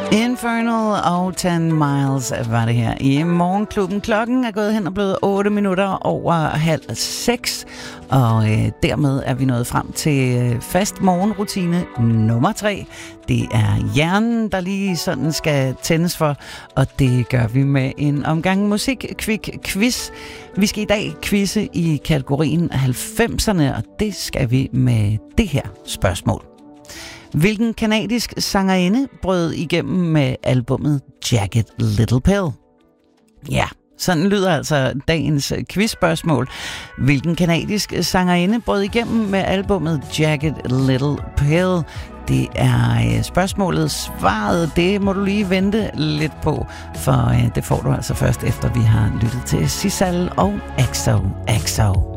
Infernal og 10 Miles var det her i Morgenklubben. Klokken er gået hen og blevet 8 minutter over 5:30, og dermed er vi nået frem til fast morgenrutine nummer 3. Det er hjernen, der lige sådan skal tændes for, og det gør vi med en omgang musik-quiz. Vi skal i dag quizze i kategorien 90'erne, og det skal vi med det her spørgsmål. Hvilken kanadisk sangerinde brød igennem med albummet Jagged Little Pill? Ja, sådan lyder altså dagens quizspørgsmål. Hvilken kanadisk sangerinde brød igennem med albummet Jagged Little Pill? Det er spørgsmålet. Svaret, det må du lige vente lidt på, for det får du altså først efter vi har lyttet til Sissal og XOXO.